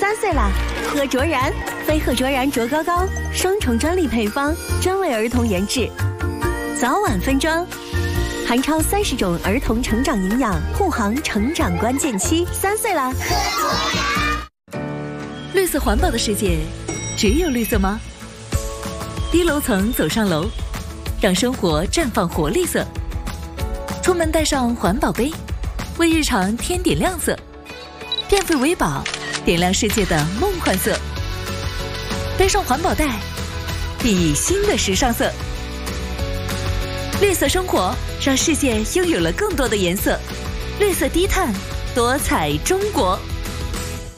3岁啦。贺卓然，非贺卓然卓高高，双重专利配方，专为儿童研制，早晚分装，含超30种儿童成长营养，护航成长关键期。3岁啦。 绿色环保的世界，只有绿色吗？低楼层走上楼，让生活绽放活力色。出门带上环保杯，为日常添点亮色。电费为宝，点亮世界的梦幻色。背上环保袋，熠熠新的时尚色。绿色生活，让世界拥有了更多的颜色。绿色低碳，多彩中国。